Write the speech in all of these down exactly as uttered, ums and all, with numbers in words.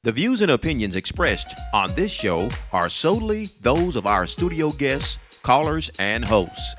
The views and opinions expressed on this show are solely those of our studio guests, callers, and hosts.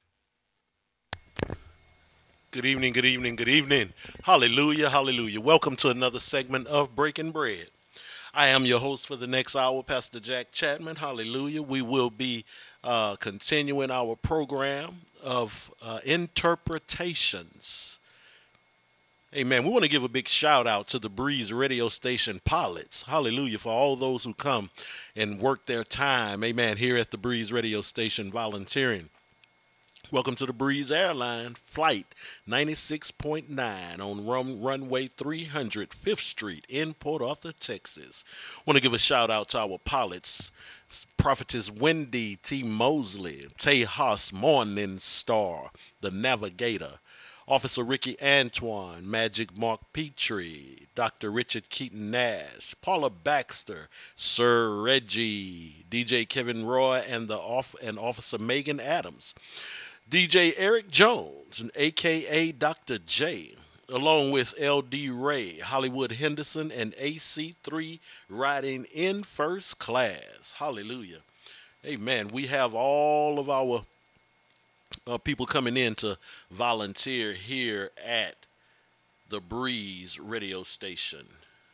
Good evening, good evening, good evening. Hallelujah, hallelujah. Welcome to another segment of Breaking Bread. I am your host for the next hour, Pastor Jack Chapman. Hallelujah. We will be uh, continuing our program of uh, interpretations. Amen. We want to give a big shout out to the Breeze radio station pilots. Hallelujah. For all those who come and work their time. Amen. Here at the Breeze radio station volunteering. Welcome to the Breeze Airline Flight ninety-six point nine on run, runway three hundred fifth Street in Port Arthur, Texas. Want to give a shout out to our pilots, Prophetess Wendy T. Mosley, Tay Haas Morning Star, the Navigator, Officer Ricky Antoine, Magic Mark Petrie, Doctor Richard Keaton Nash, Paula Baxter, Sir Reggie, D J Kevin Roy, and the off and Officer Megan Adams. D J Eric Jones, and A K A Doctor J, along with L D Ray, Hollywood Henderson, and A C three riding in first class. Hallelujah. Amen. We have all of our uh, people coming in to volunteer here at the Breeze radio station.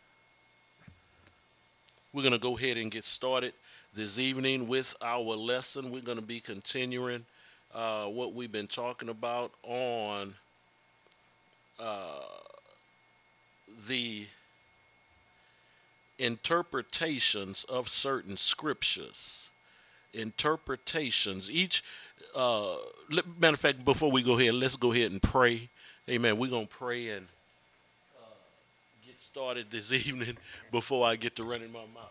We're going to go ahead and get started this evening with our lesson. We're going to be continuing uh, what we've been talking about on uh, the interpretations of certain scriptures. Interpretations. Each, uh, matter of fact, before we go ahead, let's go ahead and pray. Amen. We're going to pray and get started this evening before I get to running my mouth.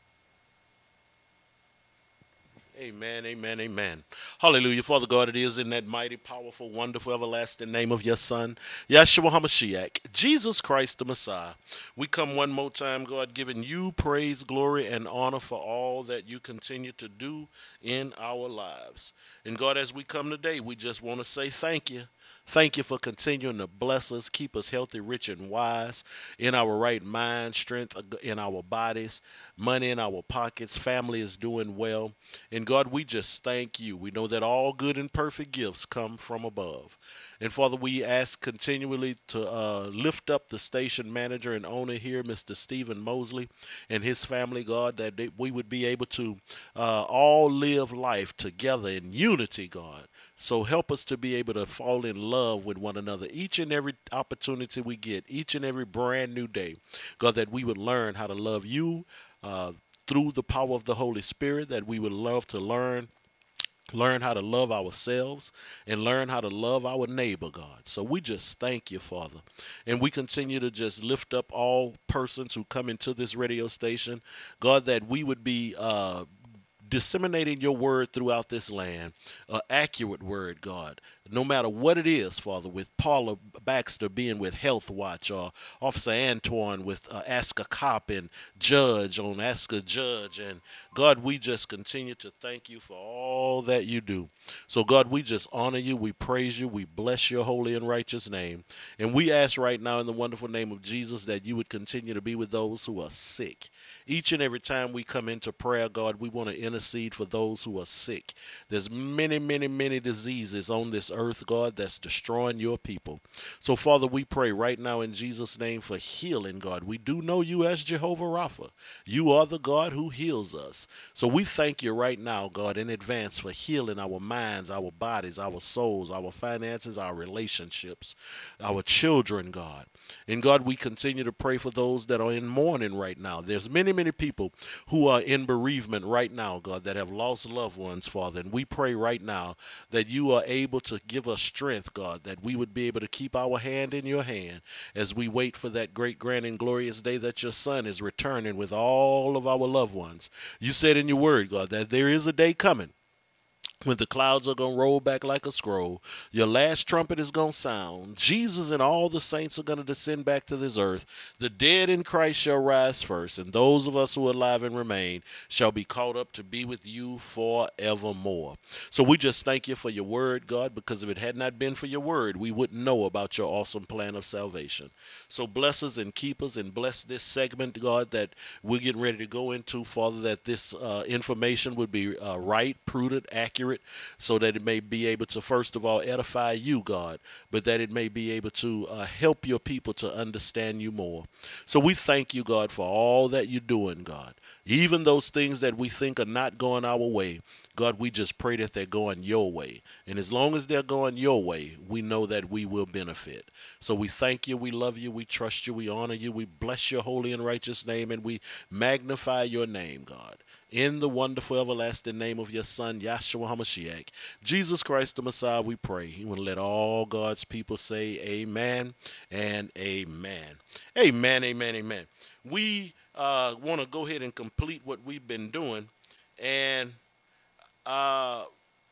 Amen, amen, amen. Hallelujah. Father God, it is in that mighty, powerful, wonderful, everlasting name of your Son, Yeshua HaMashiach, Jesus Christ the Messiah. We come one more time, God, giving you praise, glory, and honor for all that you continue to do in our lives. And God, as we come today, we just want to say thank you. Thank you for continuing to bless us, keep us healthy, rich, and wise, in our right mind, strength in our bodies, money in our pockets, family is doing well. And God, we just thank you. We know that all good and perfect gifts come from above. And Father, we ask continually to uh, lift up the station manager and owner here, Mister Stephen Mosley, and his family, God, that they, we would be able to uh, all live life together in unity, God. So help us to be able to fall in love with one another each and every opportunity we get, each and every brand new day. God, that we would learn how to love you uh, through the power of the Holy Spirit, that we would love to learn learn how to love ourselves and learn how to love our neighbor, God. So we just thank you, Father. And we continue to just lift up all persons who come into this radio station, God, that we would be uh, disseminating your word throughout this land, an accurate word, God. No matter what it is, Father, with Paula Baxter being with Health Watch, or Officer Antoine with uh, Ask a Cop, and Judge on Ask a Judge. And God, we just continue to thank you for all that you do. So, God, we just honor you, we praise you, we bless your holy and righteous name. And we ask right now in the wonderful name of Jesus that you would continue to be with those who are sick. Each and every time we come into prayer, God, we want to intercede for those who are sick. There's many, many, many diseases on this earth, God, that's destroying your people. So, Father, we pray right now in Jesus' name for healing, God. We do know you as Jehovah Rapha. You are the God who heals us. So we thank you right now, God, in advance for healing our minds, our bodies, our souls, our finances, our relationships, our children, God. And God, we continue to pray for those that are in mourning right now. There's many, many people who are in bereavement right now, God, that have lost loved ones, Father. And we pray right now that you are able to give us strength, God, that we would be able to keep our hand in your hand as we wait for that great, grand, and glorious day that your Son is returning with all of our loved ones. You said in your word, God, that there is a day coming when the clouds are going to roll back like a scroll, your last trumpet is going to sound. Jesus and all the saints are going to descend back to this earth. The dead in Christ shall rise first, and those of us who are alive and remain shall be caught up to be with you forevermore. So we just thank you for your word, God, because if it had not been for your word, we wouldn't know about your awesome plan of salvation. So bless us and keep us, and bless this segment, God, that we're getting ready to go into, Father, that this uh, information would be uh, right, prudent, accurate, so that it may be able to, first of all, edify you, God, but that it may be able to uh, help your people to understand you more. So we thank you, God, for all that you're doing, God. Even those things that we think are not going our way, God, we just pray that they're going your way. And as long as they're going your way, we know that we will benefit. So we thank you, we love you, we trust you, we honor you, we bless your holy and righteous name, and we magnify your name, God. In the wonderful, everlasting name of your Son, Yahshua HaMashiach, Jesus Christ the Messiah, we pray. He will let all God's people say amen and amen. Amen, amen, amen. We uh, want to go ahead and complete what we've been doing. And uh,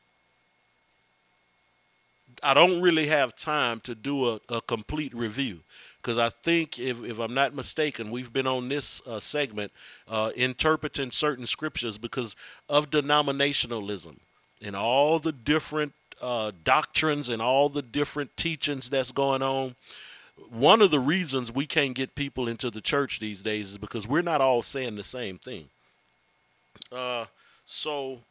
I don't really have time to do a, a complete review, because I think, if, if I'm not mistaken, we've been on this uh, segment uh, interpreting certain scriptures because of denominationalism and all the different uh, doctrines and all the different teachings that's going on. One of the reasons we can't get people into the church these days is because we're not all saying the same thing. Uh, so...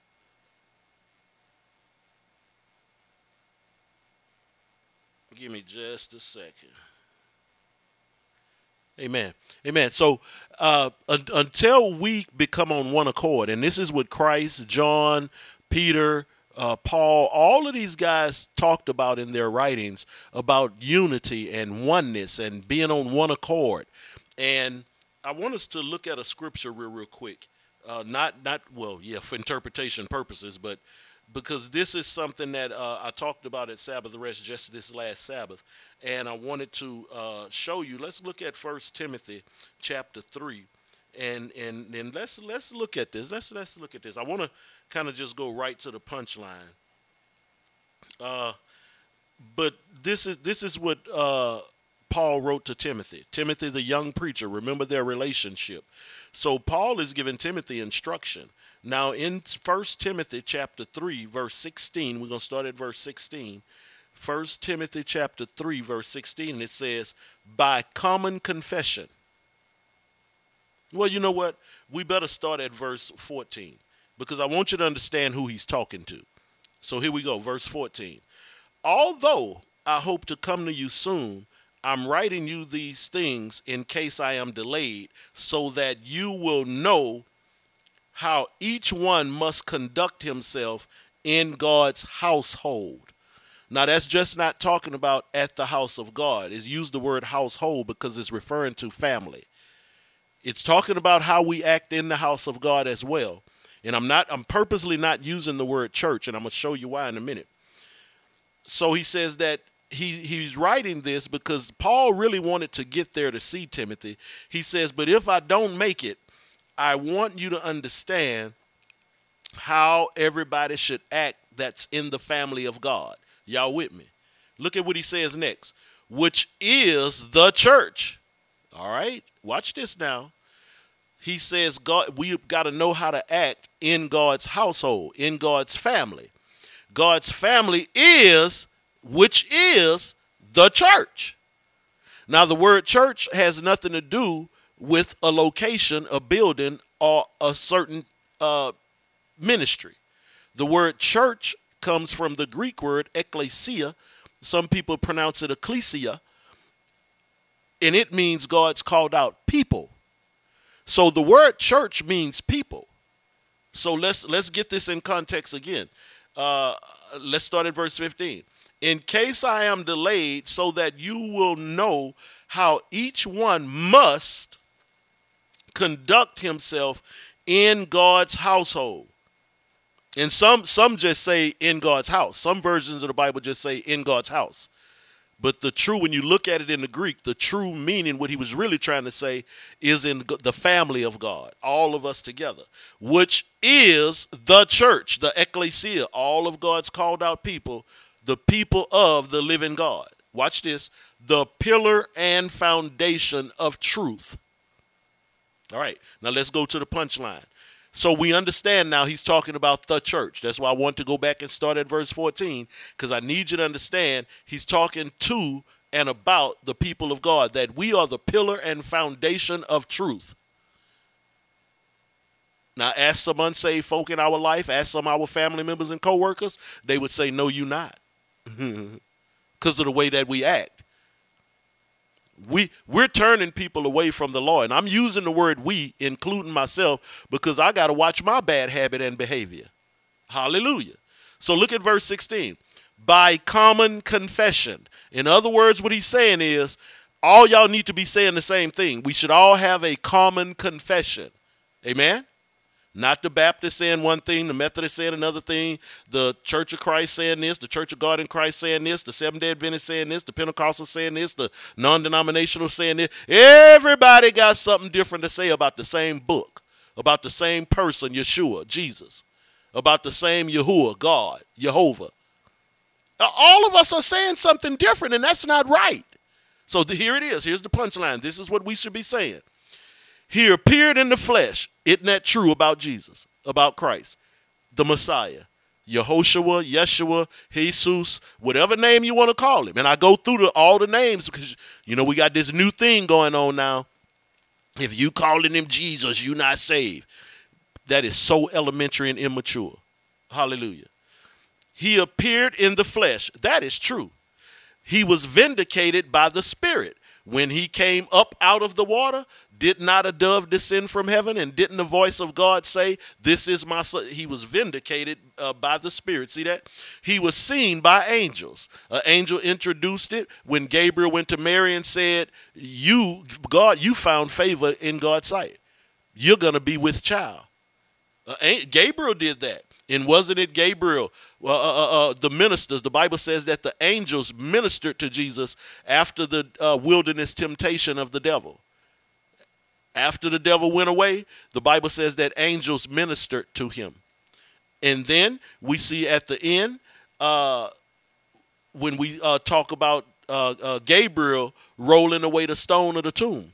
Give me just a second. Amen. Amen. So uh, un- until we become on one accord, and this is what Christ, John, Peter, uh, Paul, all of these guys talked about in their writings about unity and oneness and being on one accord. And I want us to look at a scripture real, real quick. Uh, not, not well, yeah, for interpretation purposes, but because this is something that uh, I talked about at Sabbath Rest just this last Sabbath, and I wanted to uh, show you. Let's look at First Timothy chapter three, and and and let's let's look at this. Let's let's look at this. I want to kind of just go right to the punchline. Uh, but this is this is what uh, Paul wrote to Timothy. Timothy, the young preacher. Remember their relationship. So Paul is giving Timothy instruction. Now in First Timothy chapter three, verse sixteen, we're going to start at verse sixteen. First Timothy chapter three, verse sixteen, it says, by common confession. Well, you know what? We better start at verse fourteen, because I want you to understand who he's talking to. So here we go, verse fourteen. Although I hope to come to you soon, I'm writing you these things in case I am delayed, so that you will know how each one must conduct himself in God's household. Now, that's just not talking about at the house of God. It's used the word household because it's referring to family. It's talking about how we act in the house of God as well. And I'm not, I'm purposely not using the word church, and I'm going to show you why in a minute. So he says that he he's writing this because Paul really wanted to get there to see Timothy. He says, but if I don't make it, I want you to understand how everybody should act that's in the family of God. Y'all with me? Look at what he says next, which is the church. All right, watch this now. He says God, we've got to know how to act in God's household, in God's family. God's family is, which is the church. Now, the word church has nothing to do with a location, a building, or a certain uh, ministry. The word church comes from the Greek word ekklesia. Some people pronounce it ecclesia, and it means God's called out people. So the word church means people. So let's let's get this in context again. Uh, let's start at verse fifteen. In case I am delayed, so that you will know how each one must conduct himself in God's household. And some some just say in God's house. Some versions of the Bible just say in God's house. But the true, when you look at it in the Greek, the true meaning, what he was really trying to say, is in the family of God, all of us together, which is the church, the ecclesia, all of God's called out people, the people of the living God. Watch this, the pillar and foundation of truth. All right, now let's go to the punchline. So we understand now he's talking about the church. That's why I want to go back and start at verse fourteen, because I need you to understand he's talking to and about the people of God, that we are the pillar and foundation of truth. Now, ask some unsaved folk in our life, ask some of our family members and co-workers, they would say, no, you not, because of the way that we act. We, we're turning people away from the Lord. And I'm using the word we, including myself, because I got to watch my bad habit and behavior. Hallelujah. So look at verse sixteen. By common confession. In other words, what he's saying is, all y'all need to be saying the same thing. We should all have a common confession. Amen? Not the Baptist saying one thing, the Methodist saying another thing, the Church of Christ saying this, the Church of God in Christ saying this, the Seventh-day Adventist saying this, the Pentecostal saying this, the non-denominational saying this. Everybody got something different to say about the same book, about the same person, Yeshua, Jesus, about the same Yahuwah, God, Jehovah. All of us are saying something different, and that's not right. So the, here it is. Here's the punchline. This is what we should be saying. He appeared in the flesh. Isn't that true about Jesus, about Christ, the Messiah, Yehoshua, Yeshua, Jesus, whatever name you want to call him. And I go through the, all the names because, you know, we got this new thing going on now. If you calling him Jesus, you not saved. That is so elementary and immature. Hallelujah. He appeared in the flesh. That is true. He was vindicated by the Spirit. When he came up out of the water, did not a dove descend from heaven? And didn't the voice of God say, this is my son? He was vindicated uh, by the Spirit. See that? He was seen by angels. An angel introduced it when Gabriel went to Mary and said, you, God, you found favor in God's sight. You're going to be with child. Uh, Gabriel did that. And wasn't it Gabriel, uh, uh, uh, the ministers, the Bible says that the angels ministered to Jesus after the uh, wilderness temptation of the devil. After the devil went away, the Bible says that angels ministered to him. And then we see at the end, uh, when we uh, talk about uh, uh, Gabriel rolling away the stone of the tomb.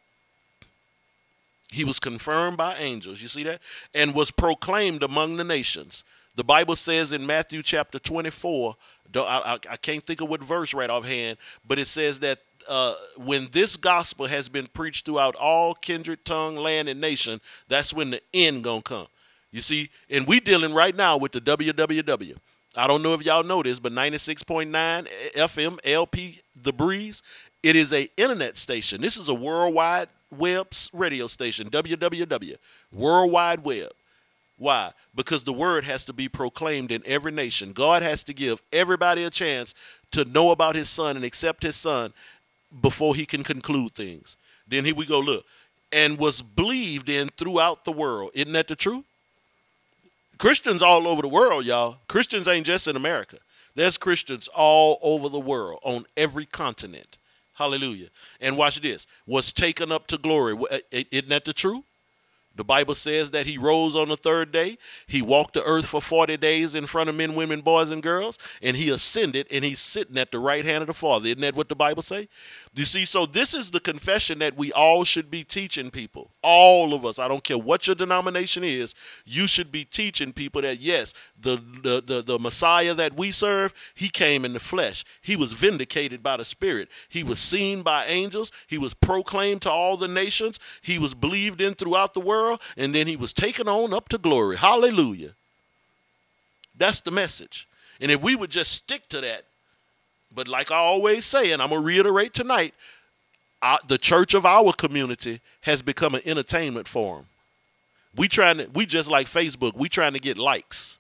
He was confirmed by angels, you see that? And was proclaimed among the nations. The Bible says in Matthew chapter twenty-four, I, I, I can't think of what verse right offhand, but it says that uh, when this gospel has been preached throughout all kindred, tongue, land, and nation, that's when the end gonna come. You see, and we dealing right now with the W W W. I don't know if y'all know this, but ninety-six point nine F M L P, The Breeze, it is a internet station. This is a worldwide web radio station, W W W, World Wide Web. Why? Because the word has to be proclaimed in every nation. God has to give everybody a chance to know about his son and accept his son before he can conclude things. Then here we go, look, and was believed in throughout the world. Isn't that the truth? Christians all over the world, y'all. Christians ain't just in America. There's Christians all over the world, on every continent. Hallelujah. And watch this. Was taken up to glory. Isn't that the truth? The Bible says that he rose on the third day. He walked the earth for forty days in front of men, women, boys, and girls. And he ascended, and he's sitting at the right hand of the Father. Isn't that what the Bible say? You see, so this is the confession that we all should be teaching people. All of us. I don't care what your denomination is. You should be teaching people that, yes, the, the, the, the Messiah that we serve, he came in the flesh. He was vindicated by the Spirit. He was seen by angels. He was proclaimed to all the nations. He was believed in throughout the world. And then he was taken on up to glory. Hallelujah. That's the message. And if we would just stick to that, but like I always say, and I'm going to reiterate tonight, I, the church of our community has become an entertainment forum. We trying to, we just like Facebook. We trying to get likes.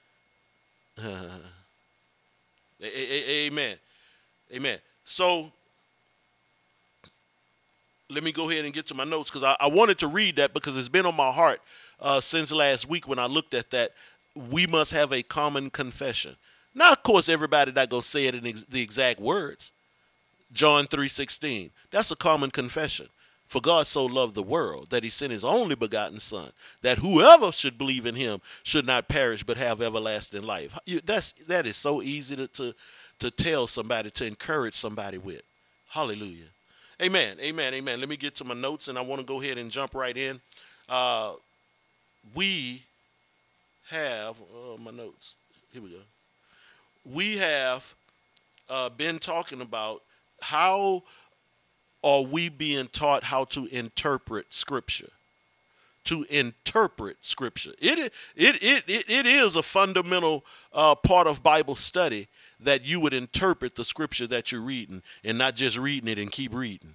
Amen. Amen. So let me go ahead and get to my notes, because I, I wanted to read that because it's been on my heart uh, since last week when I looked at that. We must have a common confession. Now, of course, everybody not going to say it in ex the exact words, John three sixteen. That's a common confession. For God so loved the world that he sent his only begotten son, that whoever should believe in him should not perish but have everlasting life. You, that's, that is so easy to, to, to tell somebody, to encourage somebody with. Hallelujah. Amen, amen, amen. Let me get to my notes, and I want to go ahead and jump right in. Uh, we have, oh, my notes, here we go. We have uh, been talking about how are we being taught how to interpret Scripture? To interpret Scripture. It, it, it, it, it is a fundamental uh, part of Bible study that you would interpret the Scripture that you're reading and not just reading it and keep reading.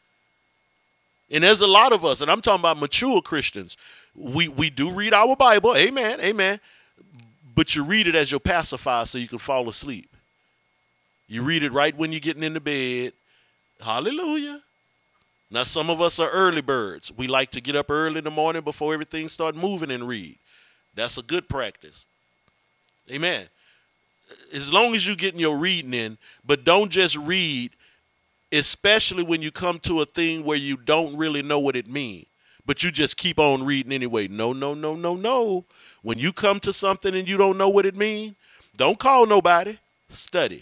And there's a lot of us, and I'm talking about mature Christians, we, we do read our Bible, amen, amen, but you read it as your pacifier so you can fall asleep. You read it right when you're getting into bed. Hallelujah. Now, some of us are early birds. We like to get up early in the morning before everything starts moving and read. That's a good practice. Amen. As long as you're getting your reading in, but don't just read, especially when you come to a thing where you don't really know what it means, but you just keep on reading anyway. No, no, no, no, no. When you come to something and you don't know what it means, don't call nobody. Study.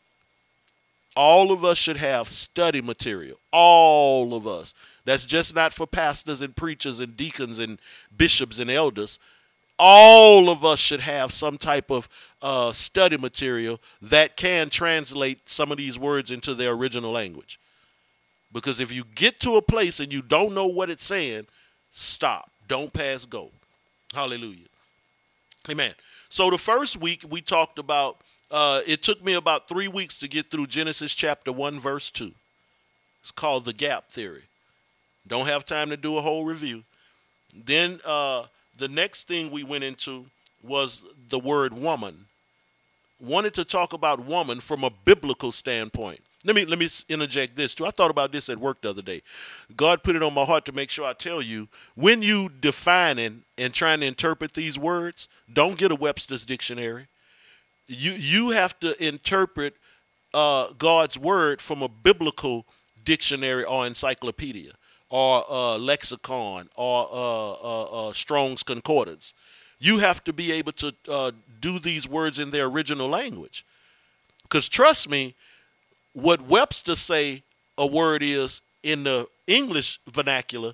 All of us should have study material. All of us. That's just not for pastors and preachers and deacons and bishops and elders. All of us should have some type of uh, study material that can translate some of these words into their original language. Because if you get to a place and you don't know what it's saying, stop. Don't pass go. Hallelujah. Amen. So the first week we talked about Uh, it took me about three weeks to get through Genesis chapter one, verse two. It's called the gap theory. Don't have time to do a whole review. Then uh, the next thing we went into was the word woman. Wanted to talk about woman from a biblical standpoint. Let me let me interject this too. I thought about this at work the other day. God put it on my heart to make sure I tell you, when you defining and trying to interpret these words, don't get a Webster's dictionary. You you have to interpret uh, God's word from a biblical dictionary or encyclopedia or uh, lexicon or uh, uh, uh, Strong's Concordance. You have to be able to uh, do these words in their original language. Because trust me, what Webster say a word is in the English vernacular,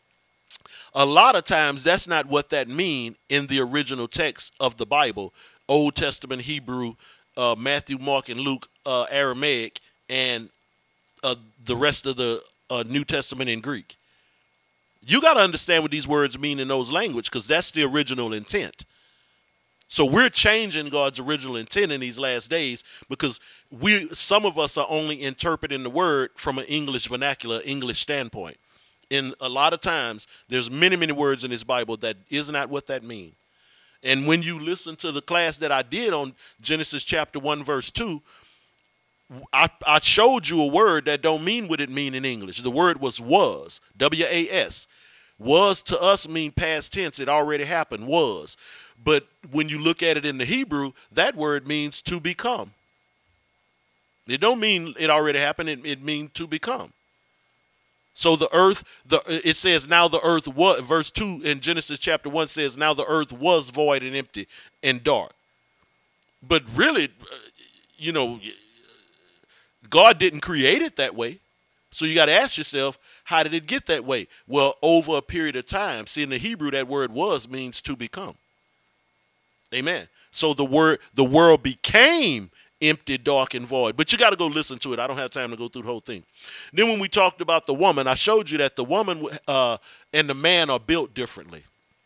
a lot of times that's not what that mean in the original text of the Bible. Old Testament Hebrew, uh, Matthew, Mark, and Luke, uh, Aramaic, and uh, the rest of the uh, New Testament in Greek. You got to understand what these words mean in those languages, because that's the original intent. So we're changing God's original intent in these last days because we, some of us are only interpreting the word from an English vernacular, English standpoint. And a lot of times, there's many, many words in this Bible that is not what that means. And when you listen to the class that I did on Genesis chapter one, verse two, I, I showed you a word that don't mean what it mean in English. The word was was, W A S. Was to us mean past tense. It already happened, was. But when you look at it in the Hebrew, that word means to become. It don't mean it already happened. It, it means to become. So the earth, the it says now the earth was, verse two in Genesis chapter one says now the earth was void and empty and dark. But really, you know, God didn't create it that way. So you got to ask yourself, how did it get that way? Well, over a period of time. See, in the Hebrew, that word was means to become. Amen. So the word, the world became empty, dark, and void. But you got to go listen to it. I don't have time to go through the whole thing. Then when we talked about the woman, I showed you that the woman uh, and the man are built differently.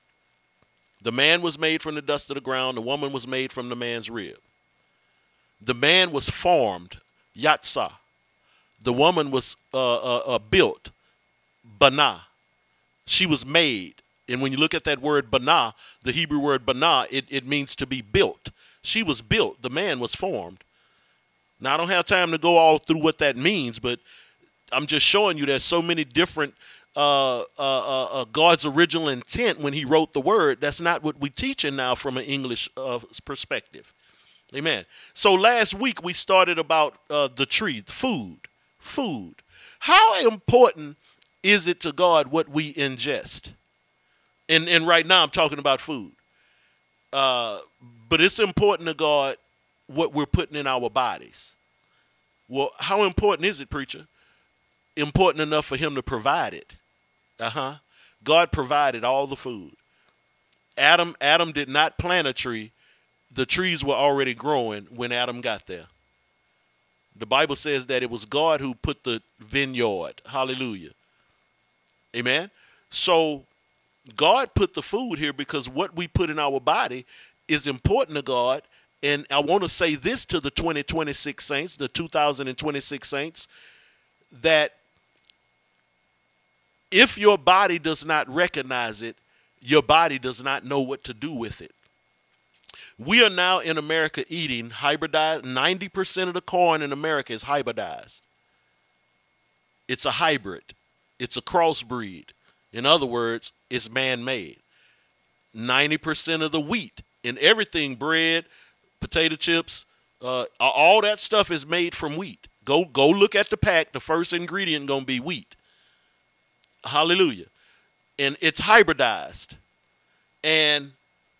The man was made from the dust of the ground. The woman was made from the man's rib. The man was formed, yatsah. The woman was uh, uh, uh, built, banah. She was made. And when you look at that word banah, the Hebrew word banah, it, it means to be built. She was built. The man was formed. Now, I don't have time to go all through what that means, but I'm just showing you there's so many different uh, uh, uh, uh, God's original intent when he wrote the word. That's not what we're teaching now from an English uh, perspective. Amen. So last week we started about uh, the tree, food. food. How important is it to God what we ingest? And, and right now I'm talking about food. Uh, but it's important to God what we're putting in our bodies. Well, how important is it, preacher? Important enough for him to provide it. Uh-huh. God provided all the food. Adam, Adam did not plant a tree. The trees were already growing when Adam got there. The Bible says that it was God who put the vineyard. Hallelujah. Amen. So God put the food here because what we put in our body is important to God. And I want to say this to the twenty twenty-six saints, the two thousand twenty-six saints, that if your body does not recognize it, your body does not know what to do with it. We are now in America eating hybridized. ninety percent of the corn in America is hybridized. It's a hybrid. It's a crossbreed. In other words, it's man-made. ninety percent of the wheat in everything, bread, potato chips, uh, all that stuff is made from wheat. Go, go look at the pack. The first ingredient going to be wheat. Hallelujah. And it's hybridized. And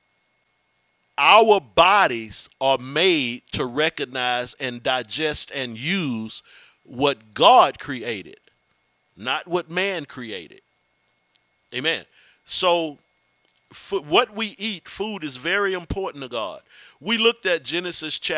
our bodies are made to recognize and digest and use what God created, not what man created. Amen. So what we eat, food, is very important to God. We looked at Genesis chapter